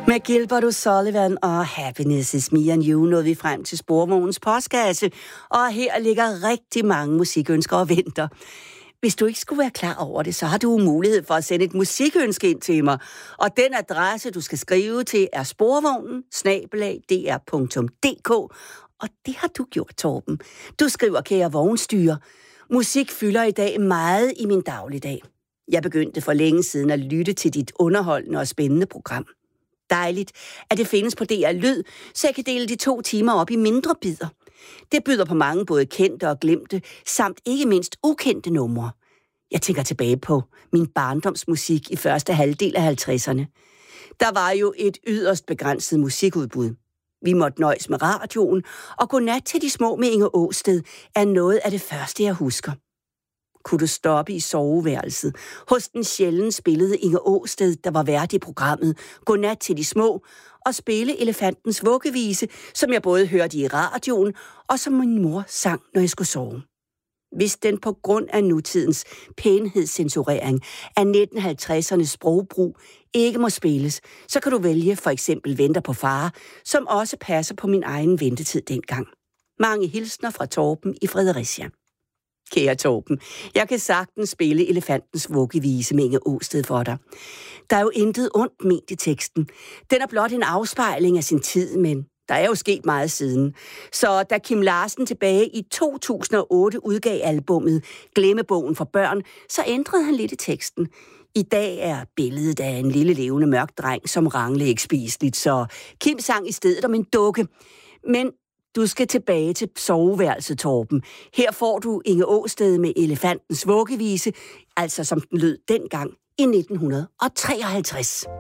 Med Gilbert O'Sullivan og Happiness is Me and You nåede vi frem til Sporvognens postkasse, og her ligger rigtig mange musikønsker og venter. Hvis du ikke skulle være klar over det, så har du mulighed for at sende et musikønske ind til mig. Og den adresse, du skal skrive til, er sporvognen@dr.dk. Og det har du gjort, Torben. Du skriver, kære vognstyre, musik fylder i dag meget i min dagligdag. Jeg begyndte for længe siden at lytte til dit underholdende og spændende program. Dejligt, at det findes på DR Lyd, så jeg kan dele de 2 timer op i mindre bidder. Det byder på mange både kendte og glemte, samt ikke mindst ukendte numre. Jeg tænker tilbage på min barndomsmusik i første halvdel af 50'erne. Der var jo et yderst begrænset musikudbud. Vi måtte nøjes med radioen, og Godnat til de små med Inger Aasted er noget af det første, jeg husker. Kunne du stoppe i soveværelset hos den sjældent spillede Inger Aasted, der var vært i programmet Godnat til de små, og spille Elefantens vuggevise, som jeg både hørte i radioen, og som min mor sang, når jeg skulle sove. Hvis den på grund af nutidens pænhedscensurering af 1950'ernes sprogbrug ikke må spilles, så kan du vælge for eksempel Venter på far, som også passer på min egen ventetid dengang. Mange hilsner fra Torben i Fredericia. Kære Torben, jeg kan sagtens spille Elefantens vuggevise med Inger Aasted for dig. Der er jo intet ondt ment i teksten. Den er blot en afspejling af sin tid, men der er jo sket meget siden. Så da Kim Larsen tilbage i 2008 udgav albummet Glemmebogen for børn, så ændrede han lidt i teksten. I dag er billedet af en lille levende mørk dreng, som Rangle ikke spiseligt, så Kim sang i stedet om en dukke. Men du skal tilbage til soveværelset, Torben. Her får du Inger Aasted med Elefantens vuggevise, altså som den lød dengang i 1953.